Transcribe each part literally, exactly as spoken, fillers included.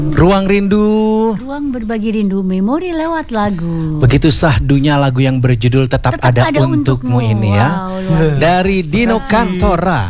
Ruang Rindu, ruang berbagi rindu, memori lewat lagu. begitu sahdunya lagu yang berjudul Tetap, Tetap Ada, Ada Untukmu, Untukmu. ini ya. Wow, dari Dino Cantora.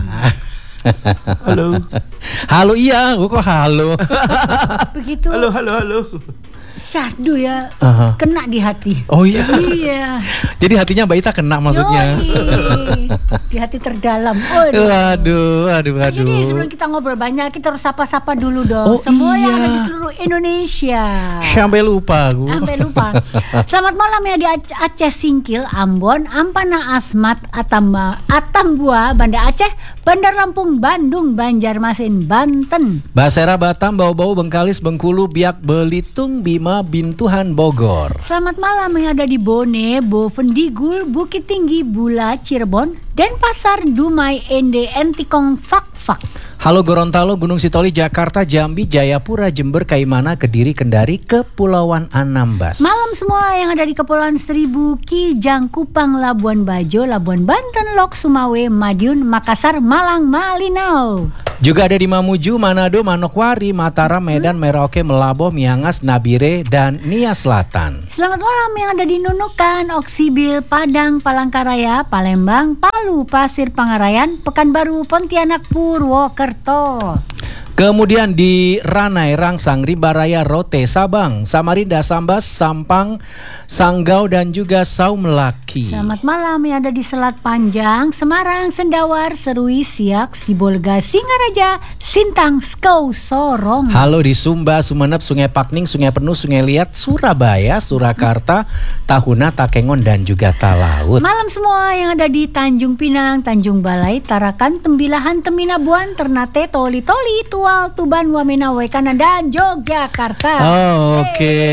Halo. Halo, iya, kok halo. Begitu Halo, halo, halo. syahdu ya, Aha. kena di hati. Oh iya. Iya. Jadi hatinya Mbak Ita kena maksudnya. Yoi. Di hati terdalam. Waduh. Waduh, aduh, Jadi aduh. sebelum kita ngobrol banyak, kita harus sapa-sapa dulu dong. Oh, Semua yang iya. ada di seluruh Indonesia. Sampai lupa aku. Sampai lupa. Selamat malam ya di Ac- Aceh Singkil, Ambon, Ampana Asmat, Atamba, Atambua, Banda Aceh, Bandar Lampung, Bandung, Banjarmasin, Banten. Basera Batam, Bau-Bau, Bengkalis, Bengkulu, Biak, Belitung, Bima, Bintuhan, Bogor. Selamat malam yang ada di Bone, Bovendigul, Bukit Tinggi, Bula, Cirebon, Denpasar, Dumai, Ende, Entikong, Fak-Fak. Halo Gorontalo, Gunung Sitoli, Jakarta, Jambi, Jayapura, Jember, Kaimana, Kediri, Kendari, Kepulauan Anambas. Malam semua yang ada di Kepulauan Seribu, Kijang, Kupang, Labuan Bajo, Labuan Banten, Lok, Sumawe, Madiun, Makassar, Malang, Malinau. Juga ada di Mamuju, Manado, Manokwari, Mataram, Medan, Merauke, Melaboh, Miangas, Nabire, dan Nia Selatan. Selamat malam yang ada di Nunukan, Oksibil, Padang, Palangkaraya, Palembang, Palu, Pasir Pangarayan, Pekanbaru, Pontianak, Purwokerto. Kemudian di Ranai, Rangsang, Rimbaraya, Rote, Sabang, Samarinda, Sambas, Sampang, Sanggau, dan juga Saumelaki. Selamat malam yang ada di Selat Panjang, Semarang, Sendawar, Serui, Siak, Sibolga, Singaraja, Sintang, Skau, Sorong. Halo di Sumba, Sumeneb, Sungai Pakning, Sungai Penuh, Sungai Liat, Surabaya, Surakarta, Tahuna, Takengon, dan juga Talaut. Malam semua yang ada di Tanjung Pinang, Tanjung Balai, Tarakan, Tembilahan, Teminabuan, Ternate, Toli Toli, Tual, Tuban, Wamena, Wekana, dan Yogyakarta. Oh, oke.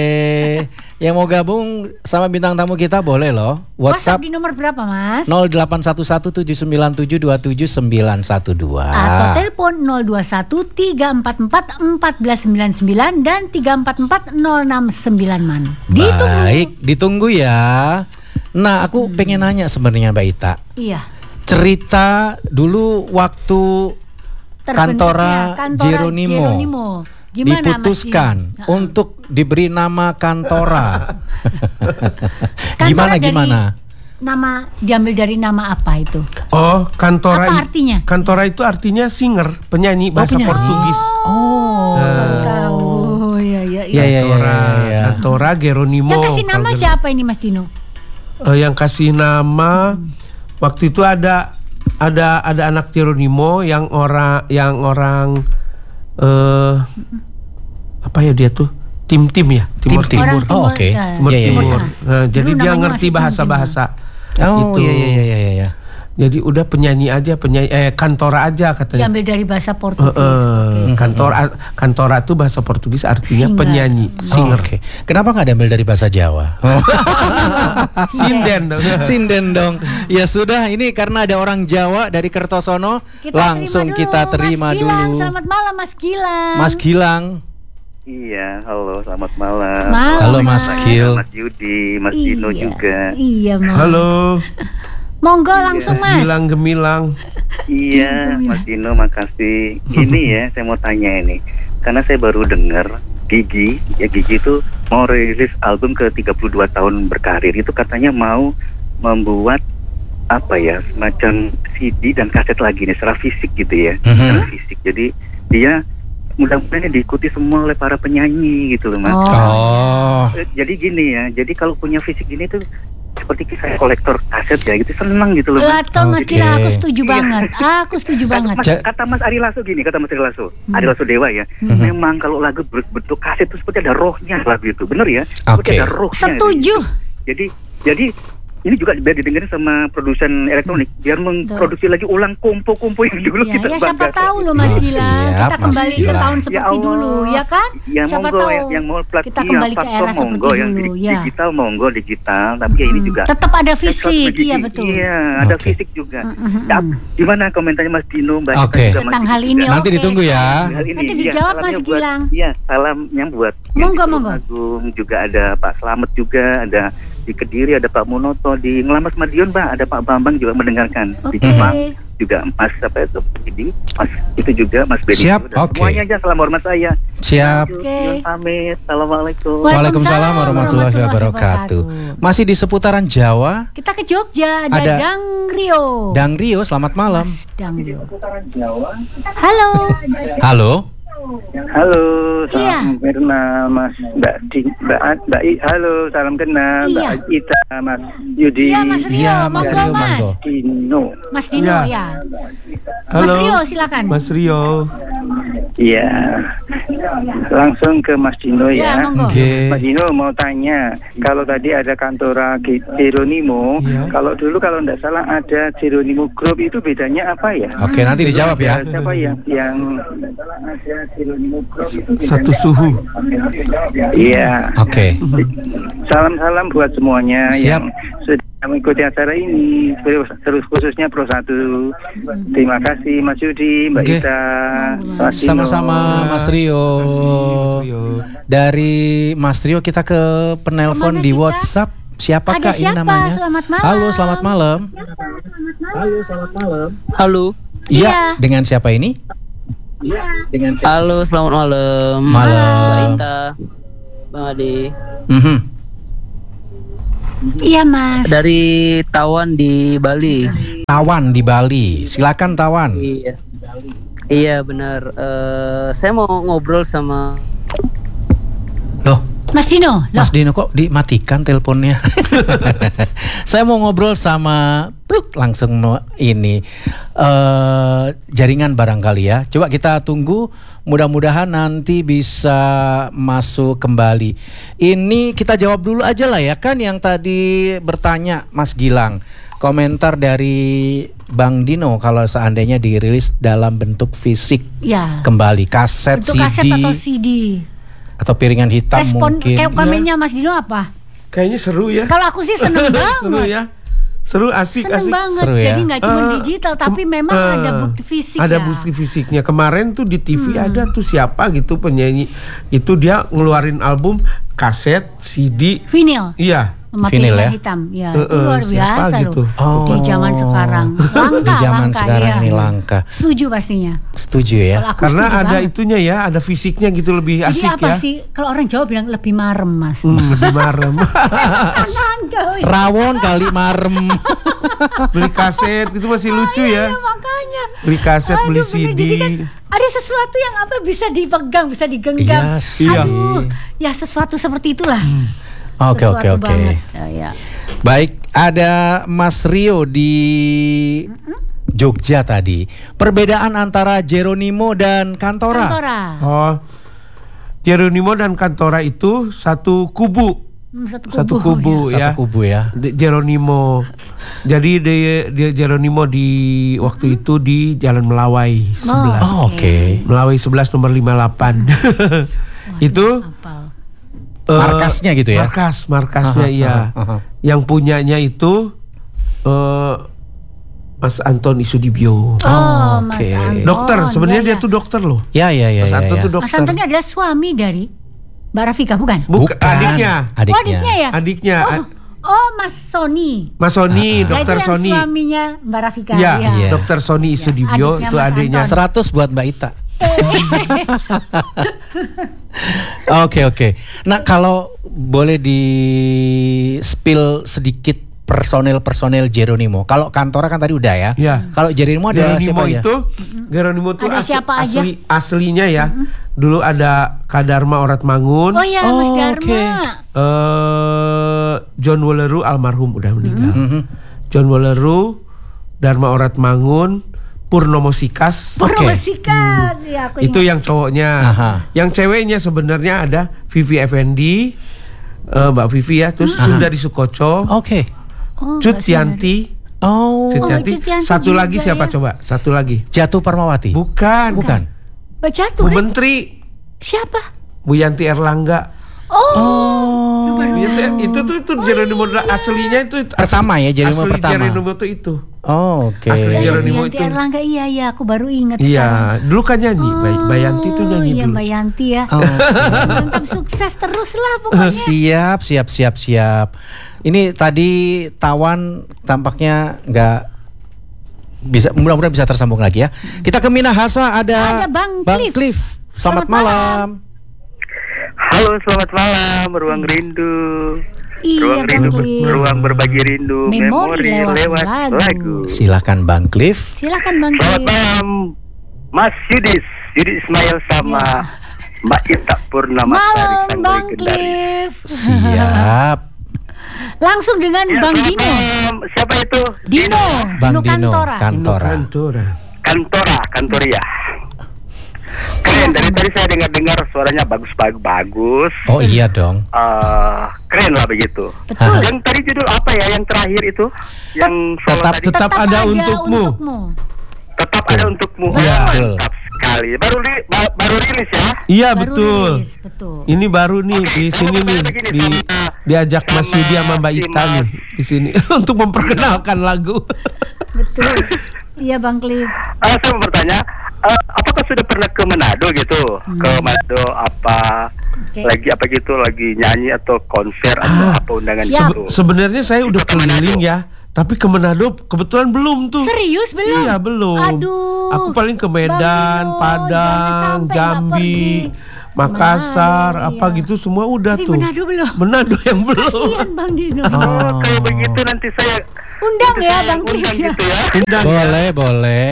Yang mau gabung sama bintang tamu kita boleh loh. WhatsApp, WhatsApp di nomor berapa, Mas? nol delapan satu satu tujuh sembilan tujuh dua tujuh sembilan satu dua Atau telepon nol dua satu tiga empat empat empat sembilan sembilan dan tiga empat empat nol enam sembilan man. Ditunggu. Baik, ditunggu ya. Nah, aku Hmm. pengen nanya sebenarnya Mbak Ita. Iya. Cerita dulu waktu Cantora Terbentuknya Cantora Geronimo, Geronimo. Gimana, diputuskan Mas Dino? untuk diberi nama Cantora. Cantora Gimana dari- gimana? Nama diambil dari nama apa itu? Oh, Cantora. Apa i- artinya? Cantora itu artinya singer, penyanyi bahasa penyanyi. Portugis. Oh, Nah. baru tahu. Oh, iya iya Iya, iya. iya, iya, Cantora, iya. Cantora Geronimo. Yang kasih nama Kalau siapa ini, Mas Dino? Eh, yang kasih nama waktu itu ada ada ada anak Geronimo yang orang yang orang eh apa ya dia tuh tim-tim ya Timur Tim-tim. Timur. Orang Oh, oke. ya. Timur Iya, iya, Timur. iya. Nah, jadi Dulu dia namanya ngerti masih bahasa-bahasa. Oh, itu. iya iya iya iya iya. Jadi udah penyanyi aja, penyanyi eh Cantora aja katanya. Diambil dari bahasa Eh, Portugis. eh, Oke. Cantora Cantora itu bahasa Portugis artinya Singer. penyanyi, Oh, singer. Oke. Kenapa nggak diambil dari bahasa Jawa? Sinden dong. Sinden dong. Ya sudah, ini karena ada orang Jawa dari Kertosono, Kita langsung terima kita dulu, terima Mas Gilang. dulu. Selamat malam, Mas Gilang. Mas Gilang. Iya, halo, selamat malam. Malam, Halo, Mas Mas. Gil. Mas Yudi, Mas Dino Iya. juga. Iya, Mas. Halo, Monggo langsung, Mas Mas. Gilang Gemilang. Iya, Mas Dino, makasih. Ini ya, saya mau tanya ini. Karena saya baru dengar Gigi, ya Gigi itu mau rilis album ke tiga puluh dua tahun berkarir. Itu katanya mau membuat apa ya, semacam C D dan kaset lagi nih, secara fisik gitu ya. Mhm. Secara fisik. Jadi dia mudah-mudahan diikuti semua oleh para penyanyi gitu loh, Mas. Oh. Oh. Eh, Jadi gini ya, jadi kalau punya fisik gini tuh seperti saya kolektor kaset ya gitu, seneng gitu loh, Mas. Betul, Mas Oke. Gilang, aku setuju Iya. banget. Aku setuju Kata banget. Mas, Ja- kata Mas Ari Lasso gini, kata Mas Ari Lasso, Hmm. Ari Lasso Dewa ya, Hmm. memang kalau lagu berbentuk kaset itu seperti ada rohnya lagu itu, bener ya? Seperti Oke. ada rohnya. Setuju. Jadi, jadi ini juga biar didengerin sama produsen elektronik, biar memproduksi lagi ulang kompo-kompo yang dulu Ya, kita ya siapa banggakan. tahu loh Mas Oh, Gilang. siap, Kita Mas kembali ke Gilang. tahun Ya seperti Allah. dulu, ya kan? Ya Siapa monggo tahu yang, yang mau plat kita iya, kembali ke platform era seperti monggo, yang dulu, di- ya. digital monggo digital, tapi ya ini Hmm. juga Tetap ada Saya selalu fisik, begitu. iya betul. Iya, ada Oke. fisik juga. Mm, mm, Ya, mm. gimana komentarnya Mas Dino, Mbak? Oke. Kita juga Tentang Mas hal Dino ini, juga. Nanti oke. ditunggu ya. Hal ini, Nanti iya, dijawab, salamnya Mas buat- Gilang. Iya, salamnya buat yang Monggo, di monggo. Tulungagung, juga ada Pak Slamet juga, ada di Kediri ada Pak Munoto, di Ngelamas Madiun Pak ada Pak Bambang juga mendengarkan, di Oke. Jepang juga Mas apa itu Bedi, Mas itu juga Mas Bedi. Siap, Dan oke. semuanya aja salam hormat saya. Siap. Oke. Yun pamit. Assalamualaikum. Waalaikumsalam warahmatullahi wabarakatuh. Masih di seputaran Jawa. Kita ke Jogja, ada, Ada Dang Rio. Dang Rio, selamat malam. Mas Dang Rio. Halo. Halo. Halo, Iya. salam kenal Mas Mbak Di, Mbak, Ad- Mbak I, halo, salam kenal Iya. Mbak Ita, Mas Yudi, Iya, Mas Rio, Iya, Mas Mas Rio, Rio, Mas. monggo. Dino. Mas Dino Iya. ya. Halo. Mas Rio silakan. Mas Rio. Iya, langsung ke Mas Dino Ya, ya. monggo. Oke. Mas Dino mau tanya, kalau tadi ada kantora Ge- Geronimo, Iya. kalau dulu kalau tidak salah ada Geronimo Group, itu bedanya apa ya? Oke, nanti dijawab ya. Siapa yang yang ada Geronimo Group itu Satu suhu. Iya. Oke. Salam-salam buat semuanya Siap. yang sudah mengikuti acara ini, terus, terus khususnya Pro satu. Terima kasih Mas Yudi, Mbak Oke. Ita, Mas Dino. Sama-sama Mas Rio. Mas Rio. Dari Mas Rio kita ke penelpon Kemana di kita? WhatsApp. Siapakah Ada ini siapa? namanya? Selamat malam. Halo, selamat malam. Halo. Iya, Iya. dengan siapa ini? Halo, selamat malam. Malam. Mbak Ita, Bang Ade. Mhm. Iya, Mas. Dari Tawan di Bali. Tawan di Bali. Silakan Tawan. Iya. Iya benar. Eh, saya mau ngobrol sama. Loh, Mas Dino. Loh. Mas Dino kok dimatikan teleponnya? Saya mau ngobrol sama Pluk, langsung no, ini eh jaringan barangkali ya. Coba kita tunggu, mudah-mudahan nanti bisa masuk kembali. Ini kita jawab dulu aja lah ya, kan yang tadi bertanya Mas Gilang. Komentar dari Bang Dino kalau seandainya dirilis dalam bentuk fisik Ya. kembali, kaset, Untuk C D, kaset atau C D. atau piringan hitam Respon mungkin. kayak komennya Mas Dino apa? Kayaknya seru ya. Kalau aku sih seneng banget. Seru ya. Seru, asik, Seneng asik. banget. Seru ya. Jadi nggak cuma Eh, digital, tapi kem- memang eh, ada bukti fisik Ada ya. bukti fisiknya. Kemarin tuh di T V Hmm. ada tuh siapa gitu penyanyi. Itu dia ngeluarin album kaset, C D. Vinyl. Iya. Sama Vinyl piringan ya? hitam. Ya, Eh, itu eh, luar siapa biasa gitu? loh. Oh. Di zaman sekarang. Langka, Di zaman langka, sekarang iya. ini langka. Setuju pastinya. Setuju Kalau ya. aku Karena setuju ada banget. itunya ya, ada fisiknya gitu lebih Jadi asik apa ya. sih? Kalau orang Jawa bilang lebih marem, Mas. Hmm, lebih marem. Langka, wih. Rawon kali marem. Beli kaset itu masih lucu Iya, ya. makanya. Beli kaset, Aduh, beli bener. C D. Jadi kan ada sesuatu yang apa bisa dipegang, bisa digenggam. Iya sih. Aduh, ya sesuatu seperti itulah. Oke oke Sesuatu oke. banget. Ya, ya. Baik, ada Mas Rio di Jogja tadi. Perbedaan antara Geronimo dan Kantora. Kantora. Oh. Geronimo dan Kantora itu satu kubu. Hmm, satu kubu. Satu kubu Satu ya. kubu ya. De- Geronimo. Jadi dia, dia Geronimo di waktu itu di Jalan Melawai sebelas. Oh, oke. Melawai sebelas nomor lima puluh delapan. Itu Apal. eh, Markasnya gitu ya? Markas, markasnya Aha, iya. aha, aha. Yang punyanya itu eh, Mas Anton Isudibyo. Oh, Mas oke. Anton. Dokter, sebenarnya Ya, dia ya. tuh dokter loh. Ya ya ya. Mas ya, Anton ya. tuh Mas dokter. Anton ini adalah suami dari Mbak Rafika, bukan? Bukan, adiknya. Adiknya. Oh, adiknya ya? Adiknya. Oh, oh, Mas Sony. Mas Sony, Ya, dokter itu yang Sony. suaminya Mbak Rafika. Iya, Iya. dokter Sony Isudibyo adiknya itu Mas adiknya. Anton. seratus buat Mbak Ita. Oke oke. Nah kalau boleh di spill sedikit personel-personel Geronimo. Kalau Kantora kan tadi udah ya. Iya. Kalau Geronimo ada Geronimo siapa ya? itu, Geronimo itu Ada as- siapa aja? asli aslinya ya. Dulu ada Kadarma Orat Mangun, Oh ya, Mas Oh, Dharma. oke. eh John Woleru almarhum udah meninggal. Mhm. John Woleru, Dharma Orat Mangun, Purnomo Sikas. Purnomo Oke. Sikas, ya, aku Itu ingat. yang cowoknya. Aha. Yang ceweknya sebenarnya ada Vivi Effendi, eh, Mbak Vivi ya, terus Sundari Sukoco, Oke. Oh, Cut Mbak Yanti, Oh. Cut Oh, Yanti. Cut Yanti Satu juga lagi siapa ya. coba? Satu lagi. Jatuh Parmawati. Bukan. Bukan. Mbak Jatuh, Bu kan? Menteri, Siapa? Bu Yanti Erlangga. Oh, Oh. Itu, itu tuh itu Geronimo aslinya itu Pertama ya, Geronimo asli pertama. Geronimo tuh itu. Oh, oke. Asli iya, Geronimo Yanti itu. Erlangga, iya iya, aku baru ingat sekarang. Iya, dulu kan nyanyi. Bay- Bayanti tuh nyanyi iya, dulu. Mbak Yanti ya. Oh. Mantap, sukses terus lah pokoknya. Siap, siap, siap, siap. Ini tadi Tawan tampaknya nggak bisa mudah-mudahan bisa tersambung lagi ya. Kita ke Minahasa ada, Ada Bang Bang Cliff. Cliff. Selamat, Selamat malam. Halo, selamat malam, ruang rindu. Iya Ruang Bang rindu, Cliff. ruang berbagi rindu. Memori lewat lagu. lagu. Silakan Bang Cliff. Silakan Bang Selamat Cliff. malam, Mas Yudis, Yudi Ismail sama Ya. Mbak Ita Purnamasari. Malam Sang Bang legendaris. Cliff. Siap. Langsung dengan Ya, Bang selamat Dino. malam. Siapa itu? Dino. Bang Dino Dino Kantora. Kantora. Kantora. Kantora, Kantoria. Keren, dari tadi saya dengar-dengar suaranya bagus-bagus bagus. Oh iya dong. Eh, keren lah begitu. Betul. Yang tadi judul apa ya? Yang terakhir itu, yang solo Tetap- tadi. Tetap ada untukmu. Tetap ada untukmu. Iya. Oh, mantap sekali. Baru li, ba- baru rilis ya. Iya Baru betul. rilis, betul. Ini baru nih Oke, di kamu sini nih bertanya begini di sama- diajak Mas sama Yudi sama Mbak si Ita Mas. nih di sini untuk memperkenalkan lagu. Betul. Iya Bang Cliff. Ah, saya mau bertanya, eh, apakah sudah pernah ke Manado gitu? Ke Manado apa? Oke. Lagi apa gitu? Lagi nyanyi atau konser atau apa undangan Siap. gitu? Sebenarnya saya udah Ke Manado. keliling ya, tapi ke Manado kebetulan belum tuh. Serius belum? Iya belum. Aduh. Aku paling ke Medan, Bang Dino, jangan Padang, sampai nggak Jambi, pergi. Makassar, Manado, apa iya. gitu semua udah Tapi tuh. Manado belum. Manado yang belum. Kasihan Bang Dino. Oh, kalau begitu nanti saya Undang ya Bang Cliff undang ya. gitu ya. Undang ya. Boleh, boleh.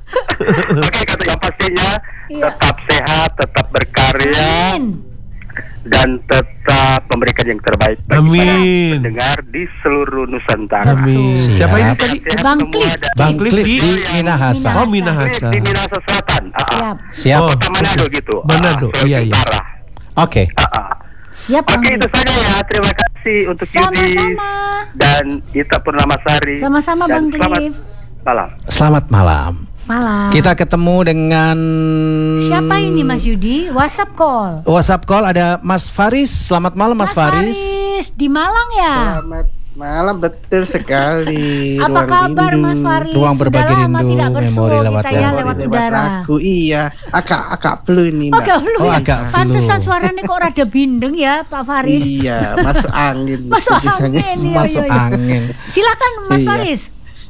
Oke, kata yang pastinya Iya. tetap sehat, tetap berkarya, Amin. dan tetap memberikan yang terbaik bagi Amin. para pendengar di seluruh Nusantara. Amin. Siap. Siapa ini tadi? Sehat Bang semua Cliff. dan- Bang Cliff Cliff di- di Minahasa. Oh Cliff Minahasa. di Minahasa Selatan. Ah, ah. Siap. Siap. Oh. Kota Manado gitu. Manado, Ah, iya, iya. Utara. Oke. Ah, ah. Siap Bang Oke, itu Cliff. saja ya. Terima kasih untuk Yudi Sama-sama. dan Ita Purnamasari. Sama-sama, Dan Bang selamat Cliff. malam. Selamat malam. Malam. Kita ketemu dengan Siapa ini Mas Yudi? WhatsApp call. WhatsApp call ada Mas Faris. Selamat malam Mas, Faris. di Malang ya. Selamat malam, betul sekali. Apa Ruang kabar rindu. Mas Faris? Ruang Sudah berbagi lama rindu, tidak memori bersua lewat kita ya lagu. lewat Lewat udara. lagu, iya. Agak agak flu ini, Mbak. Agak flu Oh, ya? agak flu. Pantesan suaranya kok rada bindeng ya Pak Faris. Iya, masuk angin. Masuk tulisannya. angin. Iya, Masuk iya, iya. angin. Silakan Mas Iya. Faris.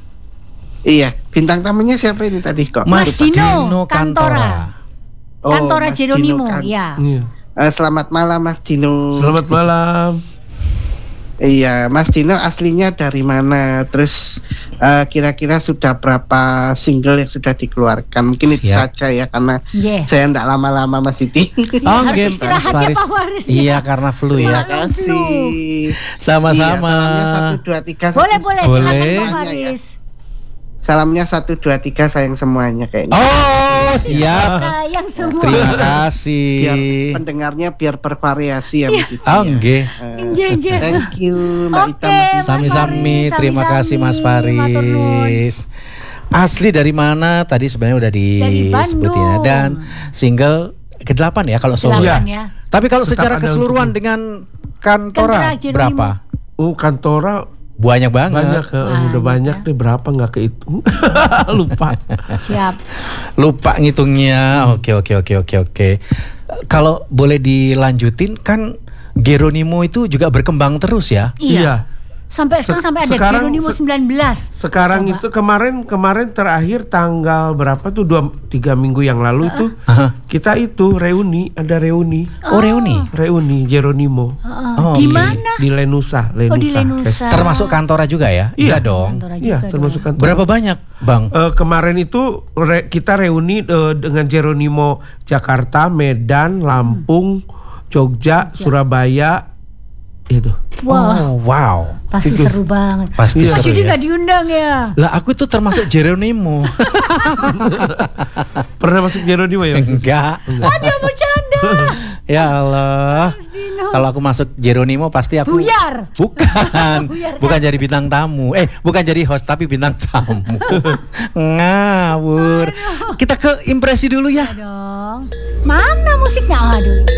Iya, bintang tamunya siapa ini tadi kok? Mas Mas Dino Dino Kantora. Kantora. Oh, Kantora Mas Jeronimo, Dino Kan- ya. Iya. Eh, selamat malam Mas Dino. Selamat malam. Iya, Mas Dino aslinya dari mana? Terus eh, kira-kira sudah berapa single yang sudah dikeluarkan? Mungkin itu Siap. saja ya, karena Yeah. saya tidak lama-lama Mas Didi. Oh, harus game, istirahat Mas ya, Faris. Pak Faris, ya. Iya, karena flu Terima ya. kasih. Sama-sama. Iya, salamnya satu dua tiga. Boleh, boleh, Boleh. silakan Pak Semuanya ya. Faris. Salamnya satu dua tiga sayang semuanya kayaknya. Oh, siap. Sayang semua. Terima kasih. Biar pendengarnya biar bervariasi ya Mas Didi. Oh, ya. nggih. Eh, Inje, inje. Thank you Mbak Oke, Ita, Mas Didi. Mas Sami-sami, Faris, terima sami-sami. kasih Mas Matur nuwun. Faris. Asli dari mana? Tadi sebenarnya udah Dari disebutin ya. Bandung. Dan single kedelapan ya kalau solo. Delapan Iya. ya. Tapi kalau Tetap secara ada keseluruhan untukmu. dengan Kantora Kantora Jeronimo. berapa? Oh Kantora Banyak banget. banyak, eh, udah Banyak banyak ya. deh, berapa nggak kehitung. Lupa. Siap. Lupa ngitungnya. Oke, oke, oke, oke, oke. Kalau boleh dilanjutin kan Geronimo itu juga berkembang terus ya. Iya. Sampai sekarang Sek- sampai ada sekarang Jeronimo se- sembilan belas. Sekarang Coba. itu kemarin kemarin terakhir tanggal berapa tuh dua tiga minggu yang lalu itu Aha. kita itu reuni, ada reuni Oh, reuni. reuni Jeronimo Heeh. Oh, Di iya. mana? di Lenusa Lenusa, Oh, di Lenusa. Fest- Termasuk Kantora juga ya? Iya. dong. Kantora Iya juga termasuk dong. kantor. Berapa banyak, Bang? Eh, kemarin itu re- kita reuni eh, dengan Jeronimo Jakarta, Medan, Lampung, Jogja, Surabaya itu. Wah, Oh, wow. pasti itu. seru banget. Pasti Mas seru Yudi ya. nggak diundang ya? Lah aku tuh termasuk Jeronimo. Pernah masuk Jeronimo ya? Enggak. Ada bercanda. Ya Allah. Mas Dino. Kalau aku masuk Jeronimo pasti aku Buyar. Bukan. Buyar, Bukan jadi bintang tamu. Eh, bukan jadi host tapi bintang tamu. Ngawur. Kita ke impresi dulu ya. Dong. Mana musiknya? Aduh.